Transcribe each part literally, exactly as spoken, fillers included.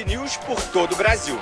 News por todo o Brasil.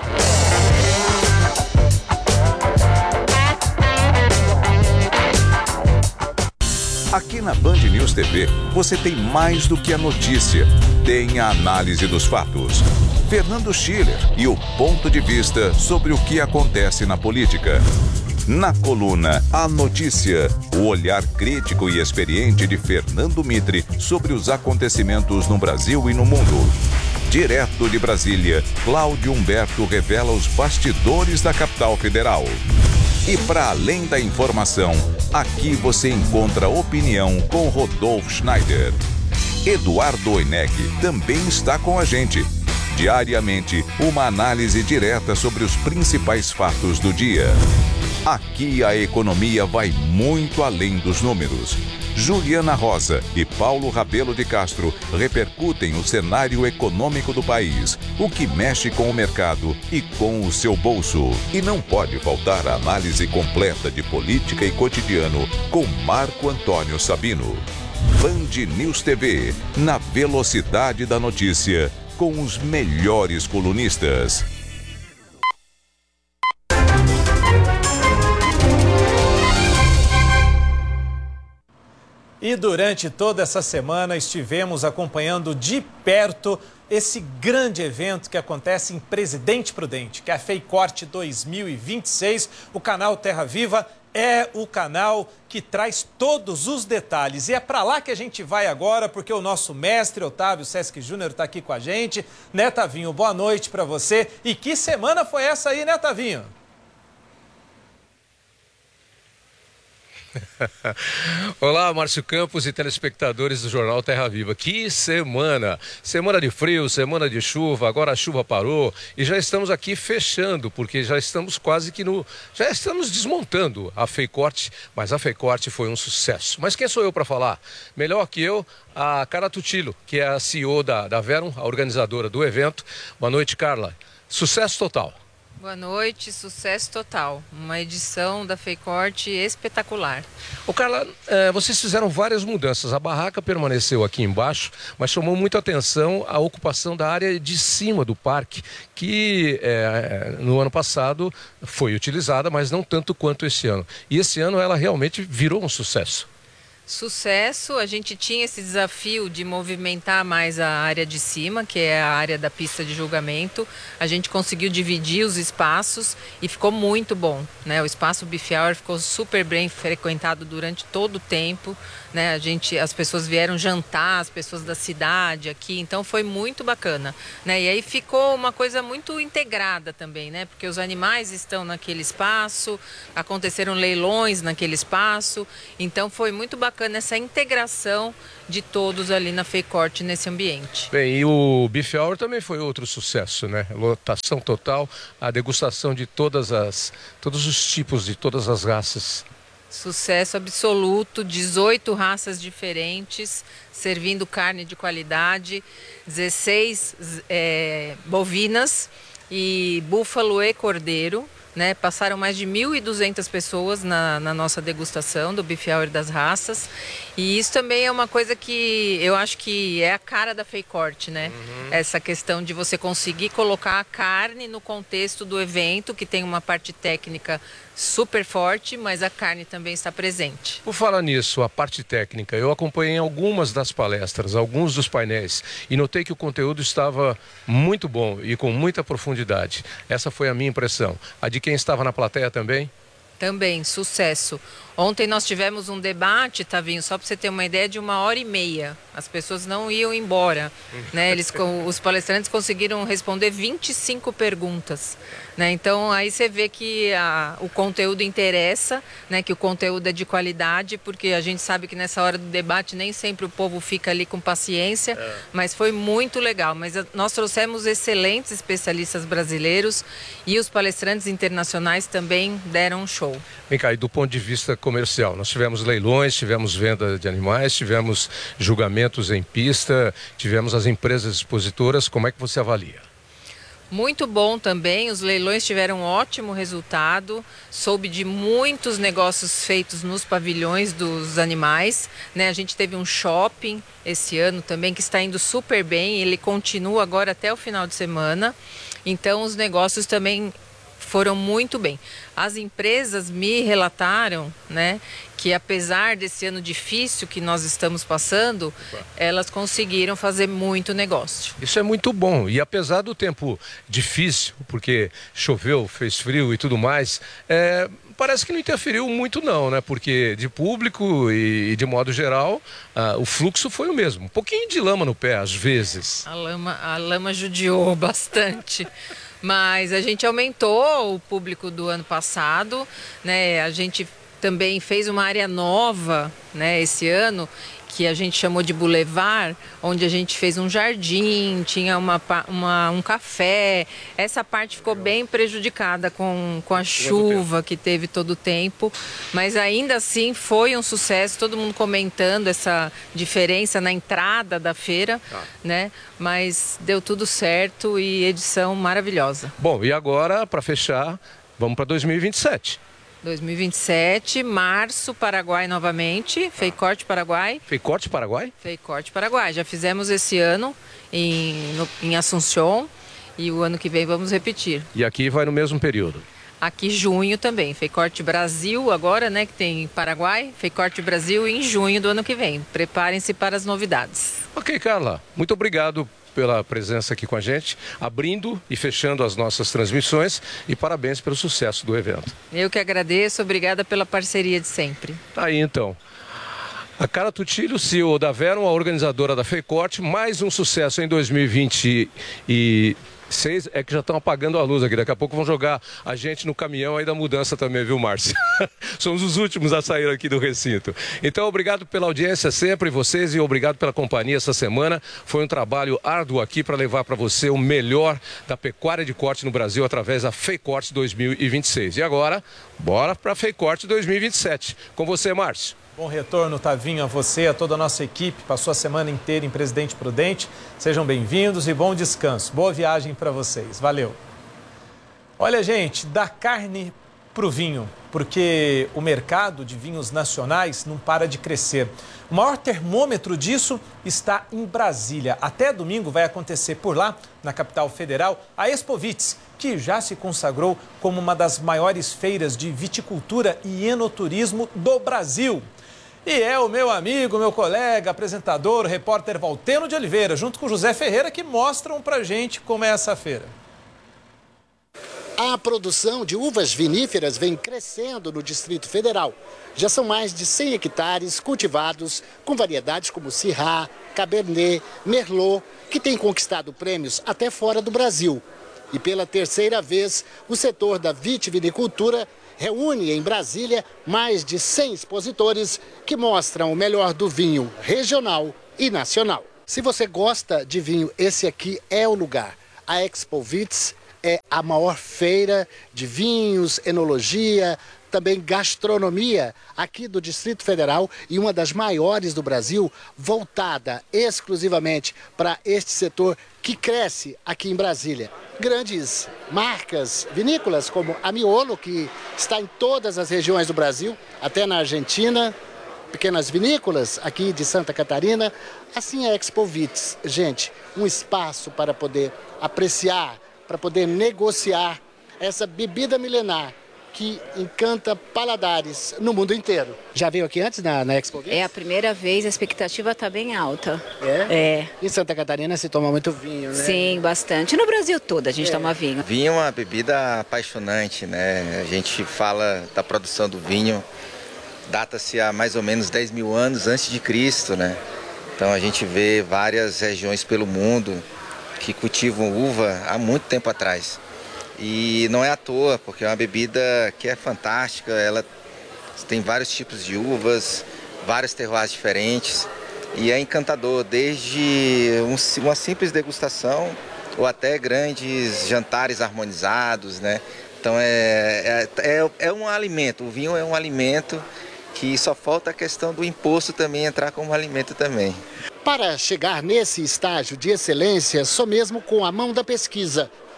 Aqui na Band News T V, você tem mais do que a notícia. Tem a análise dos fatos. Fernando Schiller e o ponto de vista sobre o que acontece na política. Na coluna A Notícia, o olhar crítico e experiente de Fernando Mitre sobre os acontecimentos no Brasil e no mundo. Direto de Brasília, Cláudio Humberto revela os bastidores da capital federal. E para além da informação, aqui você encontra opinião com Rodolfo Schneider. Eduardo Oineg também está com a gente. Diariamente, uma análise direta sobre os principais fatos do dia. Aqui a economia vai muito além dos números. Juliana Rosa e Paulo Rabelo de Castro repercutem o cenário econômico do país, o que mexe com o mercado e com o seu bolso. E não pode faltar a análise completa de política e cotidiano com Marco Antônio Sabino. Band News T V, na velocidade da notícia, com os melhores colunistas. E durante toda essa semana estivemos acompanhando de perto esse grande evento que acontece em Presidente Prudente, que é a FEICORT dois mil e vinte e seis. O canal Terra Viva é o canal que traz todos os detalhes. E é para lá que a gente vai agora, porque o nosso mestre Otávio Sesc Júnior está aqui com a gente. Né, Tavinho? Boa noite para você. E que semana foi essa aí, né, Tavinho? Olá, Márcio Campos e telespectadores do Jornal Terra Viva. Que semana! Semana de frio, semana de chuva, agora a chuva parou e já estamos aqui fechando, porque já estamos quase que no... Já estamos desmontando a FEICORT, mas a FEICORT foi um sucesso. Mas quem sou eu para falar? Melhor que eu, a Carla Tutilo, que é a C E O da, da Verum, a organizadora do evento. Boa noite, Carla. Sucesso total. Boa noite, sucesso total. Uma edição da FEICORT espetacular. Ô Carla, é, vocês fizeram várias mudanças. A barraca permaneceu aqui embaixo, mas chamou muita atenção a ocupação da área de cima do parque, que é, no ano passado foi utilizada, mas não tanto quanto esse ano. E esse ano ela realmente virou um sucesso. Sucesso, a gente tinha esse desafio de movimentar mais a área de cima, que é a área da pista de julgamento. A gente conseguiu dividir os espaços e ficou muito bom, né? O espaço Beef Hour ficou super bem frequentado durante todo o tempo, né? A gente, as pessoas vieram jantar, as pessoas da cidade aqui, então foi muito bacana, né? E aí ficou uma coisa muito integrada também, né? Porque os animais estão naquele espaço, aconteceram leilões naquele espaço, então foi muito bacana essa integração de todos ali na FEICORT nesse ambiente. Bem, e o Beef Hour também foi outro sucesso, né? Lotação total, a degustação de todas as, todos os tipos, de todas as raças. Sucesso absoluto, dezoito raças diferentes, servindo carne de qualidade, dezesseis é, bovinas e búfalo e cordeiro. Né, passaram mais de mil e duzentas pessoas na, na nossa degustação do Beef Hour das raças. E isso também é uma coisa que eu acho que é a cara da FEICORT, né? Uhum. Essa questão de você conseguir colocar a carne no contexto do evento, que tem uma parte técnica super forte, mas a carne também está presente. Por falar nisso, a parte técnica, eu acompanhei algumas das palestras, alguns dos painéis, e notei que o conteúdo estava muito bom e com muita profundidade. Essa foi a minha impressão. A de quem estava na plateia também? Também, sucesso. Ontem nós tivemos um debate, Tavinho, só para você ter uma ideia, de uma hora e meia. As pessoas não iam embora, né? Eles, os palestrantes conseguiram responder vinte e cinco perguntas, né? Então aí você vê que a, o conteúdo interessa, né? Que o conteúdo é de qualidade, porque a gente sabe que nessa hora do debate nem sempre o povo fica ali com paciência, é. Mas foi muito legal. Mas a, nós trouxemos excelentes especialistas brasileiros e os palestrantes internacionais também deram um show. Vem cá, e do ponto de vista comercial, nós tivemos leilões, tivemos venda de animais, tivemos julgamentos em pista, tivemos as empresas expositoras. Como é que você avalia? Muito bom também, os leilões tiveram um ótimo resultado, soube de muitos negócios feitos nos pavilhões dos animais, né? A gente teve um shopping esse ano também que está indo super bem, ele continua agora até o final de semana, então os negócios também foram muito bem. As empresas me relataram, né, que apesar desse ano difícil que nós estamos passando, elas conseguiram fazer muito negócio. Isso é muito bom. E apesar do tempo difícil, porque choveu, fez frio e tudo mais, é, parece que não interferiu muito não, né? Porque de público e de modo geral, ah, o fluxo foi o mesmo. Um pouquinho de lama no pé, às vezes. A lama, a lama judiou bastante. Mas a gente aumentou o público do ano passado, né? A gente também fez uma área nova, né, esse ano, que a gente chamou de Boulevard, onde a gente fez um jardim, tinha uma, uma, um café. Essa parte ficou bem prejudicada com, com a chuva que teve todo o tempo, mas ainda assim foi um sucesso, todo mundo comentando essa diferença na entrada da feira, ah. né? Mas deu tudo certo e edição maravilhosa. Bom, e agora, para fechar, vamos para dois mil e vinte e sete. dois mil e vinte e sete, março, Paraguai novamente, Feicorte Paraguai. Feicorte Paraguai? Feicorte Paraguai. Já fizemos esse ano em, no, em Assunção e o ano que vem vamos repetir. E aqui vai no mesmo período? Aqui junho também, Feicorte Brasil agora, né, que tem Paraguai, Feicorte Brasil em junho do ano que vem. Preparem-se para as novidades. Ok, Carla, muito obrigado pela presença aqui com a gente, abrindo e fechando as nossas transmissões e parabéns pelo sucesso do evento. Eu que agradeço, obrigada pela parceria de sempre. Tá aí então. A Carla Tutilho, C E O da Verum, a organizadora da Feicorte, mais um sucesso em dois mil e vinte e seis, é que já estão apagando a luz aqui, daqui a pouco vão jogar a gente no caminhão aí da mudança também, viu, Márcio? Somos os últimos a sair aqui do recinto. Então, obrigado pela audiência sempre, vocês, e obrigado pela companhia essa semana. Foi um trabalho árduo aqui para levar para você o melhor da pecuária de corte no Brasil através da Feicorte dois mil e vinte e seis. E agora, bora para a Feicorte dois mil e vinte e sete. Com você, Márcio. Bom retorno, Tavinho, a você, a toda a nossa equipe. Passou a semana inteira em Presidente Prudente. Sejam bem-vindos e bom descanso. Boa viagem para vocês. Valeu. Olha, gente, da carne para o vinho, porque o mercado de vinhos nacionais não para de crescer. O maior termômetro disso está em Brasília. Até domingo vai acontecer por lá, na capital federal, a Expovits, que já se consagrou como uma das maiores feiras de viticultura e enoturismo do Brasil. E é o meu amigo, meu colega, apresentador, o repórter Valteno de Oliveira, junto com José Ferreira, que mostram pra gente como é essa feira. A produção de uvas viníferas vem crescendo no Distrito Federal. Já são mais de cem hectares cultivados com variedades como Syrah, Cabernet, Merlot, que têm conquistado prêmios até fora do Brasil. E pela terceira vez, o setor da vitivinicultura reúne em Brasília mais de cem expositores que mostram o melhor do vinho regional e nacional. Se você gosta de vinho, esse aqui é o lugar. A Expovits é a maior feira de vinhos, enologia, também gastronomia aqui do Distrito Federal e uma das maiores do Brasil, voltada exclusivamente para este setor que cresce aqui em Brasília. Grandes marcas vinícolas como a Miolo, que está em todas as regiões do Brasil, até na Argentina, pequenas vinícolas aqui de Santa Catarina, assim a Expovits. Gente, um espaço para poder apreciar, para poder negociar essa bebida milenar que encanta paladares no mundo inteiro. Já veio aqui antes na, na Expovits? É a primeira vez, a expectativa está bem alta. É? É. Em Santa Catarina se toma muito vinho, né? Sim, bastante. No Brasil todo a gente é. toma vinho. Vinho é uma bebida apaixonante, né? A gente fala da produção do vinho, data-se há mais ou menos dez mil anos antes de Cristo, né? Então a gente vê várias regiões pelo mundo que cultivam uva há muito tempo atrás. E não é à toa, porque é uma bebida que é fantástica, ela tem vários tipos de uvas, vários terroirs diferentes e é encantador, desde um, uma simples degustação ou até grandes jantares harmonizados, né? Então é, é, é, é um alimento, o vinho é um alimento que só falta a questão do imposto também entrar como alimento também. Para chegar nesse estágio de excelência, só mesmo com a mão da pesquisa.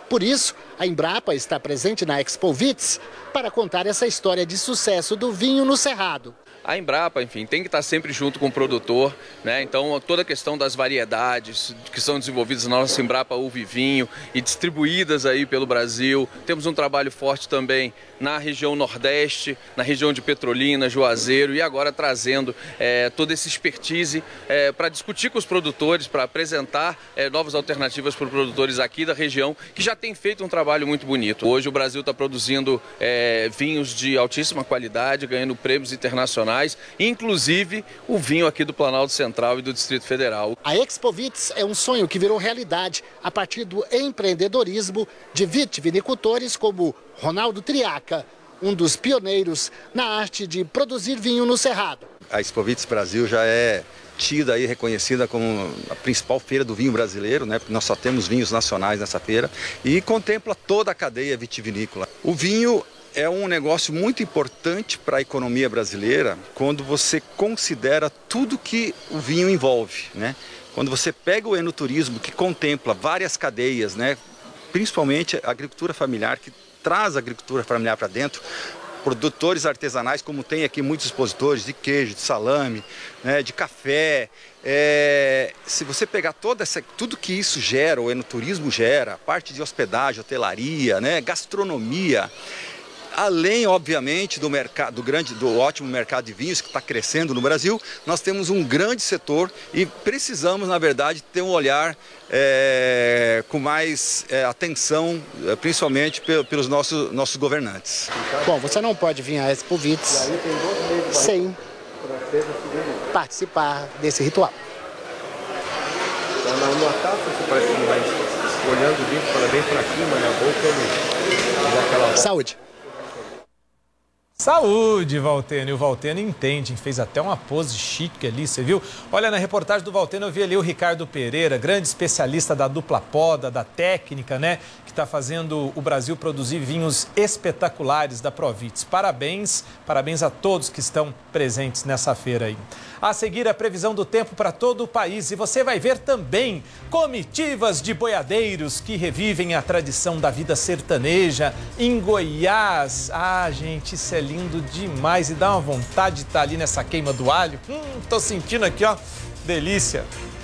Por isso, a Embrapa está presente na Expo Witz para contar essa história de sucesso do vinho no Cerrado. A Embrapa, enfim, tem que estar sempre junto com o produtor, né? Então, toda a questão das variedades que são desenvolvidas na nossa Embrapa Uva e Vinho e distribuídas aí pelo Brasil. Temos um trabalho forte também na região Nordeste, na região de Petrolina, Juazeiro e agora trazendo é, toda essa expertise é, para discutir com os produtores, para apresentar é, novas alternativas para os produtores aqui da região que já tem feito um trabalho muito bonito. Hoje o Brasil está produzindo é, vinhos de altíssima qualidade, ganhando prêmios internacionais. Inclusive o vinho aqui do Planalto Central e do Distrito Federal. A Expo Witz é um sonho que virou realidade a partir do empreendedorismo de vitivinicultores como Ronaldo Triaca, um dos pioneiros na arte de produzir vinho no Cerrado. A Expo Witz Brasil já é tida e reconhecida como a principal feira do vinho brasileiro, né? Porque nós só temos vinhos nacionais nessa feira e contempla toda a cadeia vitivinícola. O vinho é um negócio muito importante para a economia brasileira quando você considera tudo que o vinho envolve, né? Quando você pega o enoturismo, que contempla várias cadeias, né? Principalmente a agricultura familiar, que traz a agricultura familiar para dentro, produtores artesanais, como tem aqui muitos expositores de queijo, de salame, né? De café. É, se você pegar toda essa, tudo que isso gera, o enoturismo gera, a parte de hospedagem, hotelaria, né? Gastronomia, além, obviamente, do, mercado, do, grande, do ótimo mercado de vinhos que está crescendo no Brasil, nós temos um grande setor e precisamos, na verdade, ter um olhar é, com mais é, atenção, principalmente pelos nossos, nossos governantes. Bom, você não pode vir à Expo Witz sem participar desse ritual. Na taça você parece mais olhando o vinho para bem para cima, na boca. Ele... Saúde! Saúde, Valtênio. O Valtênio entende, fez até uma pose chique ali, você viu? Olha, na reportagem do Valtênio eu vi ali o Ricardo Pereira, grande especialista da dupla poda, da técnica, né? Que está fazendo o Brasil produzir vinhos espetaculares da Provitz. Parabéns, parabéns a todos que estão presentes nessa feira aí. A seguir, a previsão do tempo para todo o país. E você vai ver também comitivas de boiadeiros que revivem a tradição da vida sertaneja em Goiás. Ah, gente, isso é lindo demais e dá uma vontade de estar ali nessa queima do alho. Hum, tô sentindo aqui, ó, delícia.